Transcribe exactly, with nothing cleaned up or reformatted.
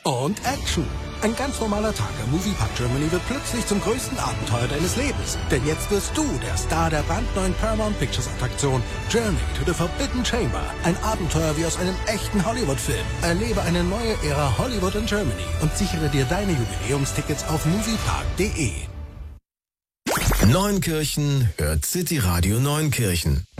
und Action. Ein ganz normaler Tag am Moviepark Germany wird plötzlich zum größten Abenteuer deines Lebens. Denn jetzt wirst du der Star der brandneuen Paramount Pictures Attraktion Journey to the Forbidden Chamber. Ein Abenteuer wie aus einem echten Hollywood-Film. Erlebe eine neue Ära Hollywood in Germany und sichere dir deine Jubiläumstickets auf moviepark punkt de. Neunkirchen hört City Radio Neunkirchen.